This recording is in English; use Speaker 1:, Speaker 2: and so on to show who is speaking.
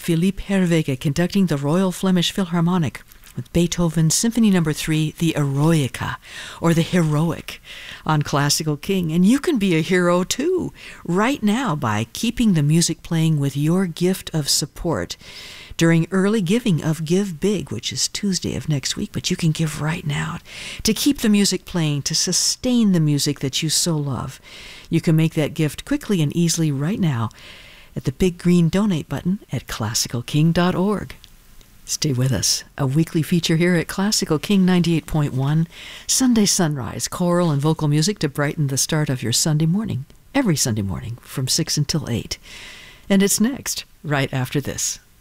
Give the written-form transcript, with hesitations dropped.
Speaker 1: Philippe Herwege conducting the Royal Flemish Philharmonic with Beethoven's Symphony No. 3, the Eroica, or the Heroic, on Classical King. And you can be a hero too, right now, by keeping the music playing with your gift of support during early giving of Give Big, which is Tuesday of next week, but you can give right now to keep the music playing, to sustain the music that you so love. You can make that gift quickly and easily right now at the big green donate button at classicalking.org. Stay with us. A weekly feature here at Classical King 98.1, Sunday Sunrise, choral and vocal music to brighten the start of your Sunday morning, every Sunday morning from 6 until 8. And it's next, right after this.